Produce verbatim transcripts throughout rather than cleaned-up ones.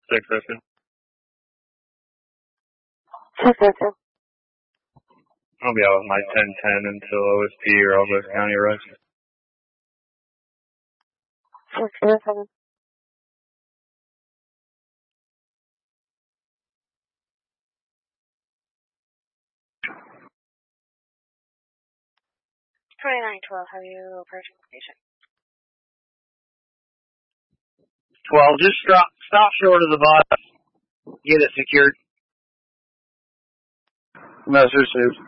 Six Ocean. Six Ocean. I'll be out with my ten ten until O S P or Elvis County arrives. Six Ocean. Twenty-nine twelve. Have you approaching station? Twelve. Just stop stop short of the bus. Get it secured. Mercer suit.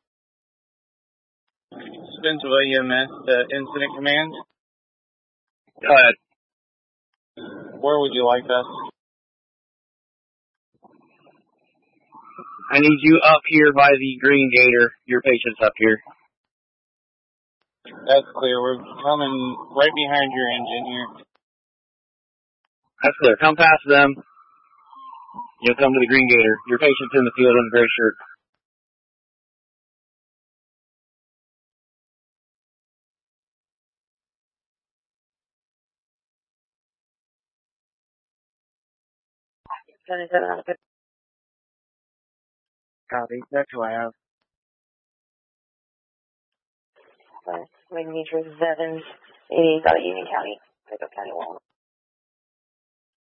Pennsylvania Met, uh, Incident Command. Go ahead. Where would you like us? I need you up here by the Green Gator. Your patient's up here. That's clear. We're coming right behind your engine here. That's clear. Come past them. You'll come to the Green Gator. Your patient's in the field in a gray shirt. Copy. That's who I have. Magnitude seven eighty-eight out of Union County. Pico County one.